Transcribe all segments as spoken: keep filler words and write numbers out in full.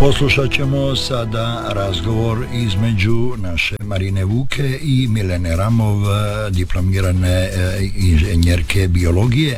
Poslušat ćemo sada razgovor između naše Marine Vuke i Milene Ramov, diplomirane inženjerke biologije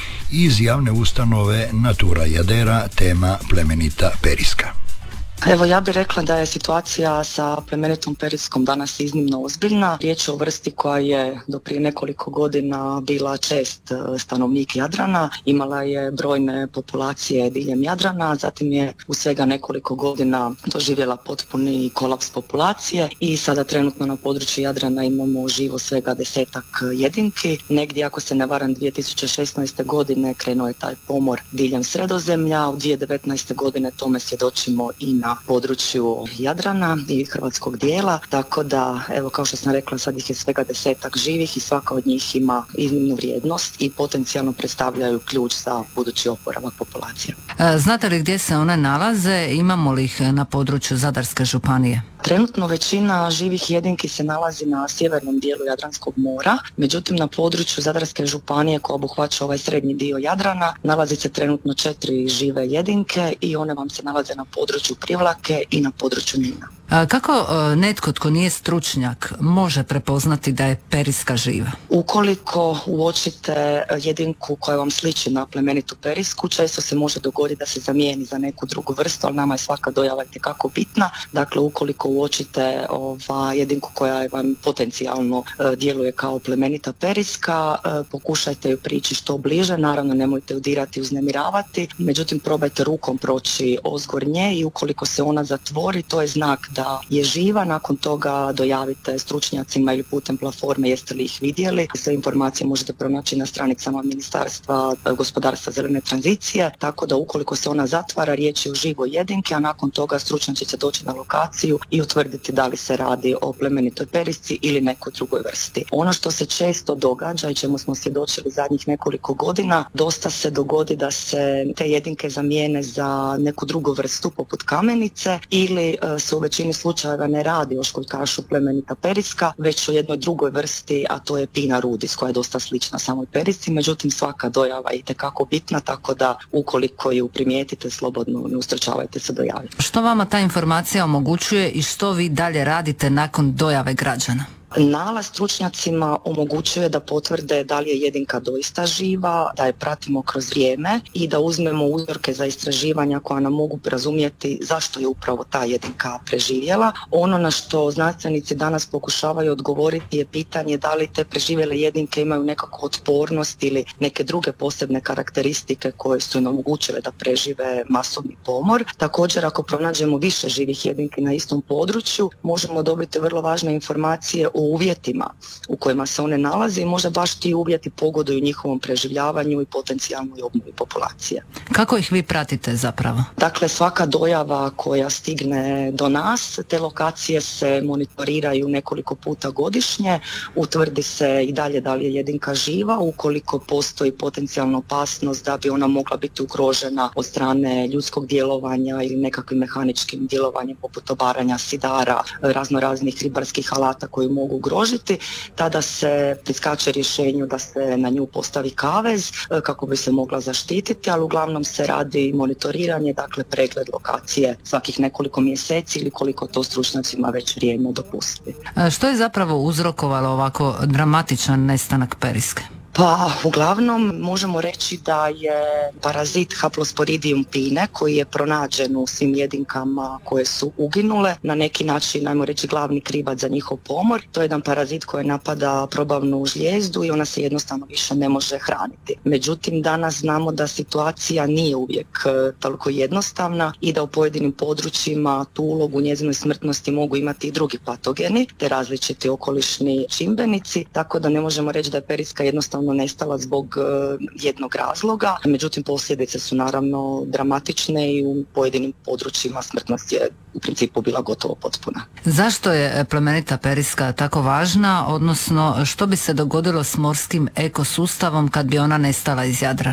iz javne ustanove Natura Jadera, tema plemenita periska. Evo, ja bih rekla da je situacija sa plemenitom periskom danas iznimno ozbiljna. Riječ je o vrsti koja je do prije nekoliko godina bila čest stanovnik Jadrana, imala je brojne populacije diljem Jadrana, zatim je u svega nekoliko godina doživjela potpuni kolaps populacije i sada trenutno na području Jadrana imamo živo svega desetak jedinki. Negdje, ako se ne varam, dvije tisuće šesnaeste. godine krenuo je taj pomor diljem Sredozemlja, u dvije tisuće devetnaeste. godine tome svjedočimo i na području Jadrana i hrvatskog dijela, tako da, evo, kao što sam rekla, sad ih je svega desetak živih i svaka od njih ima iznimnu vrijednost i potencijalno predstavljaju ključ za budući oporavak populacije. Znate li gdje se one nalaze? Imamo li ih na području Zadarske županije? Trenutno većina živih jedinki se nalazi na sjevernom dijelu Jadranskog mora, međutim na području Zadarske županije koja obuhvaća ovaj srednji dio Jadrana nalazi se trenutno četiri žive jedinke i one vam se nalaze na području Privlake i na području Nina. Kako netko tko nije stručnjak može prepoznati da je periska živa? Ukoliko uočite jedinku koja vam sliči na plemenitu perisku, često se može dogoditi da se zamijeni za neku drugu vrstu, ali nama je svaka dojava itekako bitna. Dakle, ukoliko uočite ova jedinku koja vam potencijalno e, djeluje kao plemenita periska, e, pokušajte ju prići što bliže, naravno nemojte ju dirati, uznemiravati, međutim probajte rukom proći ozgor nje i ukoliko se ona zatvori, to je znak da da je živa. Nakon toga dojavite stručnjacima ili putem platforme jeste li ih vidjeli. Sve informacije možete pronaći na stranicama Ministarstva gospodarstva zelene tranzicije, tako da ukoliko se ona zatvara, riječ je o živoj jedinki, a nakon toga stručnjaci će doći na lokaciju i utvrditi da li se radi o plemenitoj perisci ili nekoj drugoj vrsti. Ono što se često događa i čemu smo svjedočili zadnjih nekoliko godina, dosta se dogodi da se te jedinke zamijene za neku drugu vrstu poput kamenice ili se u većini slučajeva ne radi o školjkašu plemenita periska, već o jednoj drugoj vrsti, a to je Pina rudis, koja je dosta slična samoj perisci, međutim svaka dojava je itekako bitna, tako da ukoliko ju primijetite, slobodno ne ustručavajte se dojaviti. Što vama ta informacija omogućuje i što vi dalje radite nakon dojave građana? Nalaz stručnjacima omogućuje da potvrde da li je jedinka doista živa, da je pratimo kroz vrijeme i da uzmemo uzorke za istraživanja koja nam mogu razumjeti zašto je upravo ta jedinka preživjela. Ono na što znanstvenici danas pokušavaju odgovoriti je pitanje da li te preživjele jedinke imaju nekakvu otpornost ili neke druge posebne karakteristike koje su im omogućile da prežive masovni pomor. Također, ako pronađemo više živih jedinki na istom području, možemo dobiti vrlo važne informacije o uvjetima u kojima se one nalaze i možda baš ti uvjeti pogoduju njihovom preživljavanju i potencijalnoj obnovi populacije. Kako ih vi pratite zapravo? Dakle, svaka dojava koja stigne do nas, te lokacije se monitoriraju nekoliko puta godišnje, utvrdi se i dalje da li je jedinka živa, ukoliko postoji potencijalna opasnost da bi ona mogla biti ugrožena od strane ljudskog djelovanja ili nekakvim mehaničkim djelovanjem poput obaranja sidara, razno raznih ribarskih alata koji mogu ugrožiti, tada se priskače rješenju da se na nju postavi kavez kako bi se mogla zaštititi, ali uglavnom se radi monitoriranje, dakle pregled lokacije svakih nekoliko mjeseci ili koliko to stručnjacima već vrijeme dopusti. Što je zapravo uzrokovalo ovako dramatičan nestanak periske? Pa, uglavnom možemo reći da je parazit Haplosporidium pine, koji je pronađen u svim jedinkama koje su uginule, na neki način, ajmo reći, glavni krivac za njihov pomor. To je jedan parazit koji napada probavnu žlijezdu i ona se jednostavno više ne može hraniti. Međutim, danas znamo da situacija nije uvijek toliko jednostavna i da u pojedinim područjima tu ulogu u njezinoj smrtnosti mogu imati i drugi patogeni, te različiti okolišni čimbenici, tako da ne možemo reći da je periska jednostavno nestala zbog uh, jednog razloga, međutim posljedice su naravno dramatične i u pojedinim područjima smrtnost je u principu bila gotovo potpuna. Zašto je plemenita periska tako važna, odnosno što bi se dogodilo s morskim ekosustavom kad bi ona nestala iz Jadrana?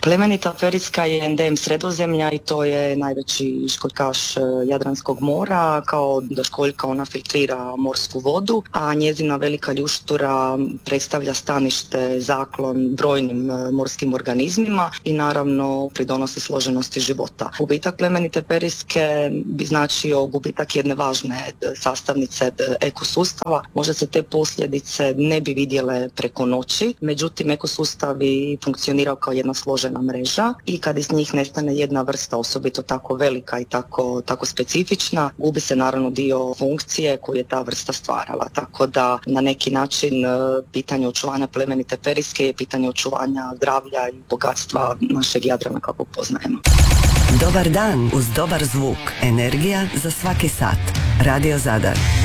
Plemenita periska je endem Sredozemlja i to je najveći školjkaš Jadranskog mora. Kao školjka ona filtrira morsku vodu, a njezina velika ljuštura predstavlja stanište, zaklon brojnim morskim organizmima i naravno pridonosi složenosti života. Gubitak plemenite periske bi značio gubitak jedne važne sastavnice ekosustava. Možda se te posljedice ne bi vidjele preko noći, međutim ekosustav bi funkcionirao kao jedna složena mreža i kad iz njih nestane jedna vrsta, osobito tako velika i tako, tako specifična, gubi se naravno dio funkcije koju je ta vrsta stvarala. Tako da na neki način pitanje očuvanja plemenite periske je pitanje očuvanja zdravlja i bogatstva našeg Jadrana kako poznajemo. Dobar dan uz dobar zvuk. Energija za svaki sat. Radio Zadar.